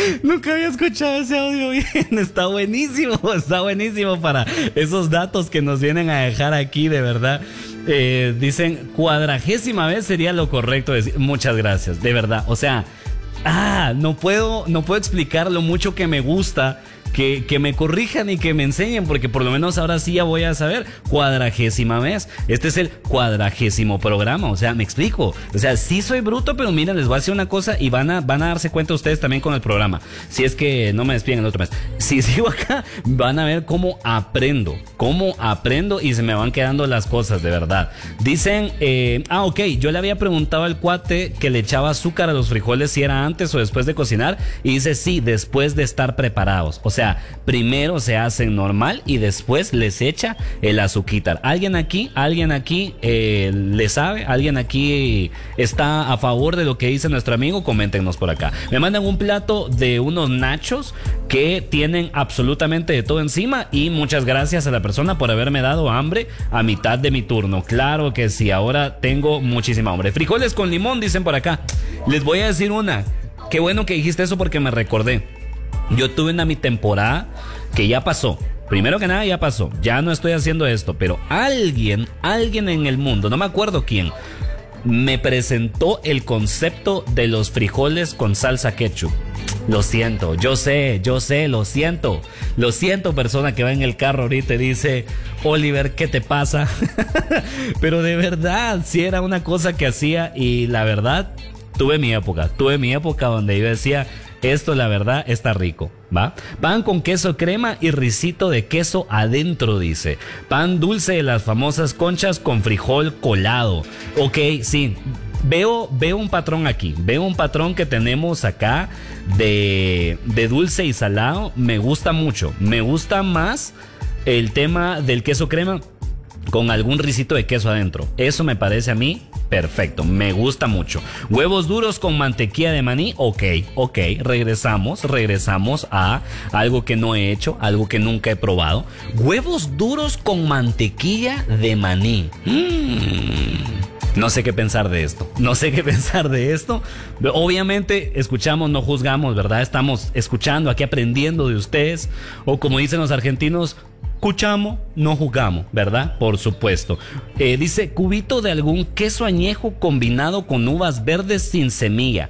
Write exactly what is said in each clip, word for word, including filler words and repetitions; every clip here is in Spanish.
Nunca había escuchado ese audio bien. Está buenísimo, está buenísimo para esos datos que nos vienen a dejar aquí, de verdad. Eh, dicen, cuadragésima vez sería lo correcto decir. Muchas gracias, de verdad. O sea, ah, no puedo, no puedo explicar lo mucho que me gusta que, que me corrijan y que me enseñen, porque por lo menos ahora sí ya voy a saber. Cuadragésima vez. Este es el cuadragésimo programa. O sea, me explico. O sea, sí soy bruto, pero miren, les voy a decir una cosa y van a, van a darse cuenta ustedes también con el programa. Si es que no me despiden el otro mes. Si sigo acá, van a ver cómo aprendo. Cómo aprendo y se me van quedando las cosas, de verdad. Dicen, eh, ah, ok, yo le había preguntado al cuate que le echaba azúcar a los frijoles si era antes o después de cocinar. Y dice, sí, después de estar preparados. O sea, primero se hacen normal y después les echa el azuquitar. ¿Alguien aquí, alguien aquí eh, le sabe? ¿Alguien aquí está a favor de lo que dice nuestro amigo? Coméntenos por acá. Me mandan un plato de unos nachos que tienen absolutamente de todo encima y muchas gracias a la persona por haberme dado hambre a mitad de mi turno. Claro que sí, ahora tengo muchísima hambre. Frijoles con limón, dicen por acá. Les voy a decir una. Qué bueno que dijiste eso porque me recordé. Yo tuve una mi temporada que ya pasó. Primero que nada ya pasó. Ya no estoy haciendo esto. Pero alguien, alguien en el mundo, no me acuerdo quién, me presentó el concepto de los frijoles con salsa ketchup. Lo siento, yo sé, yo sé, lo siento. Lo siento, persona que va en el carro ahorita y dice, Oliver, ¿qué te pasa? Pero de verdad, sí era una cosa que hacía y la verdad, tuve mi época. Tuve mi época donde yo decía, esto la verdad está rico, ¿va? Pan con queso crema y risito de queso adentro, dice. Pan dulce de las famosas conchas con frijol colado. Ok, sí. Veo, veo un patrón aquí. Veo un patrón que tenemos acá de, de dulce y salado. Me gusta mucho. Me gusta más el tema del queso crema con algún risito de queso adentro. Eso me parece a mí perfecto, me gusta mucho. Huevos duros con mantequilla de maní, ok, ok, regresamos, regresamos a algo que no he hecho, algo que nunca he probado. Huevos duros con mantequilla de maní. Mmm... No sé qué pensar de esto, no sé qué pensar de esto. Obviamente escuchamos, no juzgamos, ¿verdad? Estamos escuchando, aquí aprendiendo de ustedes. O como dicen los argentinos, escuchamos, no jugamos, ¿verdad? Por supuesto. Eh, dice, cubito de algún queso añejo combinado con uvas verdes sin semilla.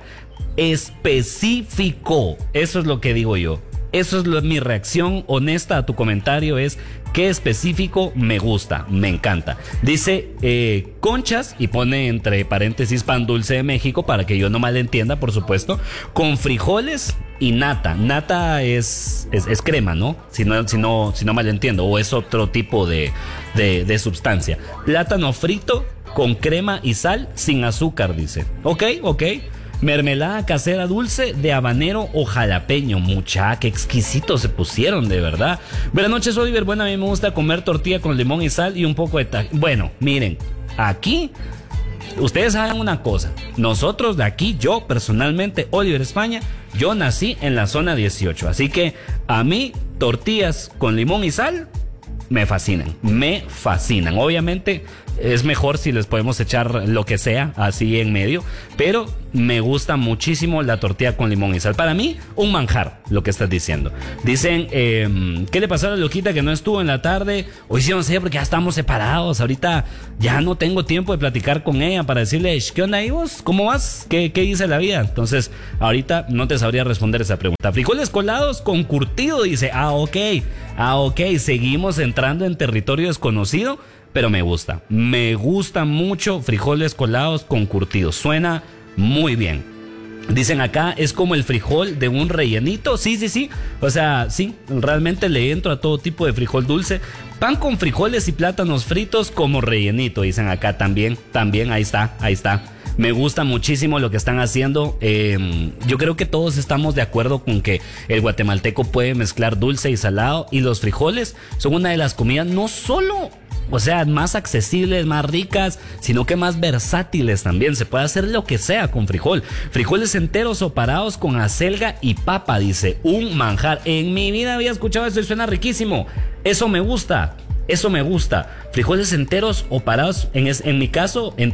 Específico, eso es lo que digo yo. Eso es lo, mi reacción honesta a tu comentario es qué específico, me gusta, me encanta. Dice eh, conchas y pone entre paréntesis pan dulce de México para que yo no malentienda, por supuesto, con frijoles y nata. Nata es, es, es crema, ¿no? Si no, si no, si no malentiendo, o es otro tipo de, de, de sustancia. Plátano frito con crema y sal sin azúcar, dice. Ok, ok. Mermelada casera dulce de habanero o jalapeño. Mucha, qué exquisitos se pusieron, de verdad. Buenas noches, Oliver. Bueno, a mí me gusta comer tortilla con limón y sal y un poco de tajín. Bueno, miren, aquí ustedes saben una cosa. Nosotros de aquí, yo personalmente, Oliver España, yo nací en la zona dieciocho. Así que a mí, tortillas con limón y sal me fascinan, me fascinan. Obviamente es mejor si les podemos echar lo que sea así en medio, pero me gusta muchísimo la tortilla con limón y sal. Para mí, un manjar, lo que estás diciendo. Dicen, eh, ¿qué le pasó a la loquita que no estuvo en la tarde? Hoy sí no sé porque ya estamos separados. Ahorita ya no tengo tiempo de platicar con ella para decirle, ¿qué onda ahí vos? ¿Cómo vas? ¿Qué, qué dice la vida? Entonces, ahorita no te sabría responder esa pregunta. Frijoles colados con curtido, dice. Ah, ok. Ah, ok. Seguimos entrando en territorio desconocido, pero me gusta. Me gusta mucho frijoles colados con curtido. Suena muy bien. Dicen acá, es como el frijol de un rellenito. Sí, sí, sí. O sea, sí, realmente le entro a todo tipo de frijol dulce. Pan con frijoles y plátanos fritos como rellenito, dicen acá también. También, ahí está, ahí está. Me gusta muchísimo lo que están haciendo. Eh, yo creo que todos estamos de acuerdo con que el guatemalteco puede mezclar dulce y salado. Y los frijoles son una de las comidas no solo, o sea, más accesibles, más ricas, sino que más versátiles también. Se puede hacer lo que sea con frijol. Frijoles enteros o parados con acelga y papa, dice. Un manjar. En mi vida había escuchado eso y suena riquísimo. Eso me gusta. Eso me gusta. Frijoles enteros o parados, en, es, en mi caso, enteros.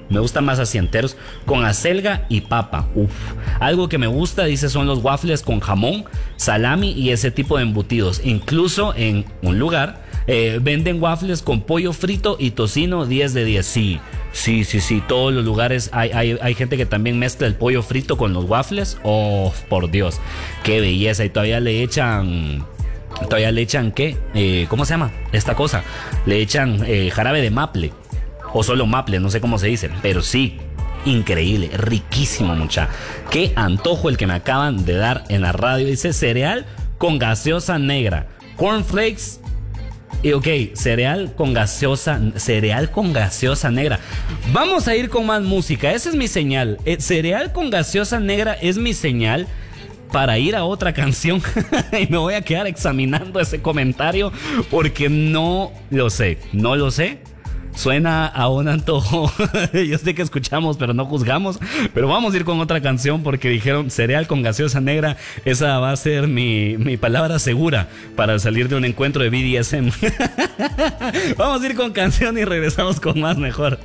Me gustan más así enteros, con acelga y papa. Uf. Algo que me gusta, dice, son los waffles con jamón, salami y ese tipo de embutidos. Incluso en un lugar eh, venden waffles con pollo frito y tocino. Diez de diez. Sí, sí, sí, sí. Todos los lugares hay, hay, hay gente que también mezcla el pollo frito con los waffles. Oh, por Dios, qué belleza. Y todavía le echan... Todavía le echan, ¿qué? Eh, ¿Cómo se llama esta cosa? Le echan eh, jarabe de maple. O solo maple, no sé cómo se dice. Pero sí, increíble, riquísimo, mucha. Qué antojo el que me acaban de dar en la radio. Dice cereal con gaseosa negra, cornflakes. Y ok, cereal con gaseosa, cereal con gaseosa negra. Vamos a ir con más música. Esa es mi señal. Eh, cereal con gaseosa negra es mi señal para ir a otra canción. Y me voy a quedar examinando ese comentario porque no lo sé, no lo sé. Suena a un antojo. Yo sé que escuchamos, pero no juzgamos. Pero vamos a ir con otra canción porque dijeron cereal con gaseosa negra. Esa va a ser mi, mi palabra segura para salir de un encuentro de B D S M. Vamos a ir con canción y regresamos con más mejor.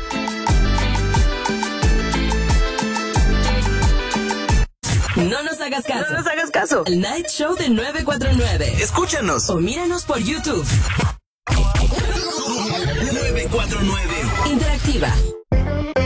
No nos hagas caso. No nos hagas caso. El Night Show de nueve cuatro nueve. Escúchanos o míranos por YouTube. nueve cuatro nueve Interactiva.